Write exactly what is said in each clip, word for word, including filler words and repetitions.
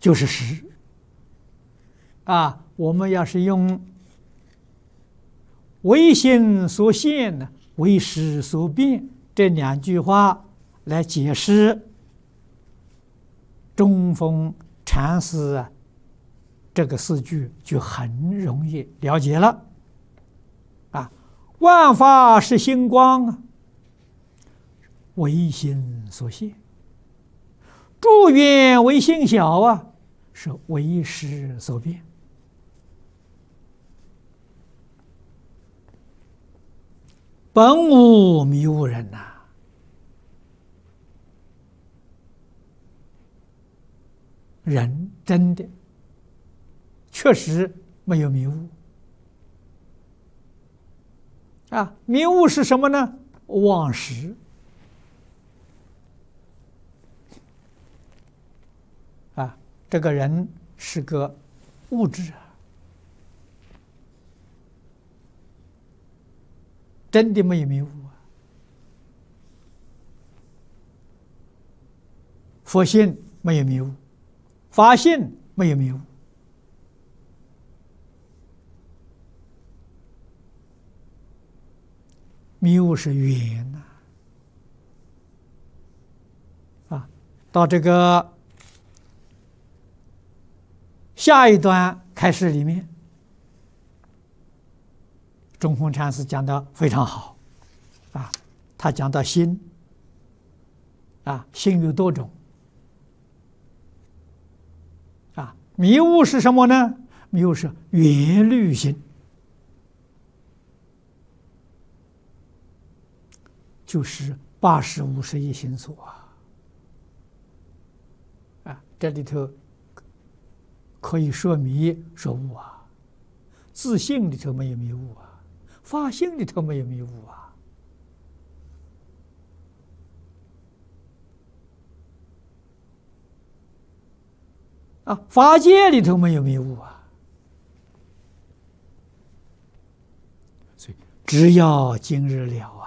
就是实。啊，我们要是用唯心所现呢，唯识所变这两句话来解释中峰禅师啊这个四句，就很容易了解了。啊，万法是星光啊，唯心所现；诸缘为性小啊，是唯识所变。本无迷悟人呐、啊，人真的确实没有迷悟啊！迷悟是什么呢？忘识啊！这个人是个物质啊，真的没有迷悟啊！佛性没有迷悟，法性没有迷悟。迷悟是缘呐，啊，到这个下一段开始里面，中峰禅师讲的非常好，啊，他讲到心，啊，心有多种，啊，迷悟是什么呢？迷悟是缘虑心。就是八十五十一心所啊，啊，这里头可以说迷说悟啊，自性里头没有迷悟啊，法性里头没有迷悟啊，啊，法界里头没有迷悟啊，所以只要今日了啊。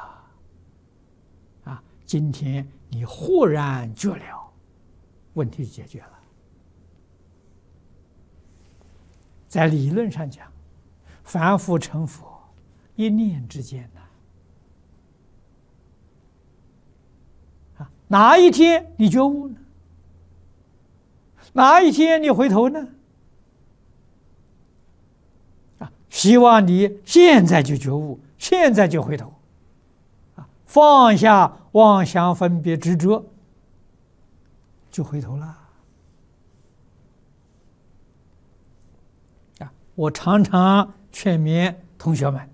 今天你豁然觉了，问题解决了。在理论上讲，凡夫成佛，一念之间呐。啊，哪一天你觉悟呢？哪一天你回头呢？啊，希望你现在就觉悟，现在就回头。放下妄想分别执着，就回头了。啊，我常常劝勉同学们，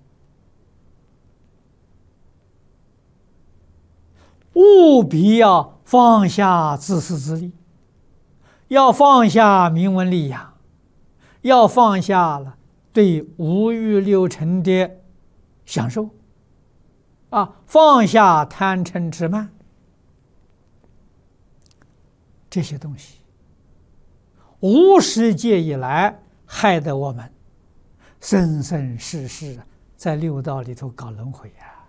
务必要放下自私自利，要放下名闻利养，要放下了对五欲六尘的享受。啊，放下贪嗔痴慢，这些东西，无始界以来害得我们生生世世在六道里头搞轮回呀！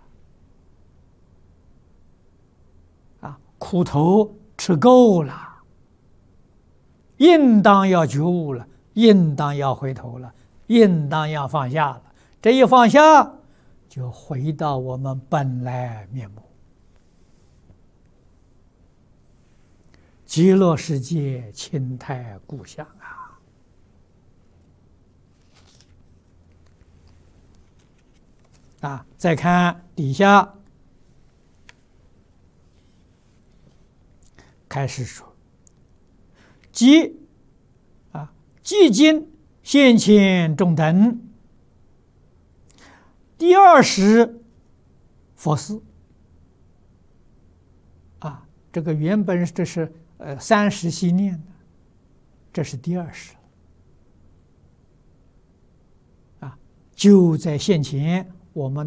啊，苦头吃够了，应当要觉悟了，应当要回头了，应当要放下了。这一放下，就回到我们本来面目，极乐世界清泰故乡啊！啊，再看底下，开始说，即啊，即今现前众等。第二识佛事啊，这个原本这是呃三识习念的，这是第二识啊，就在现前我们。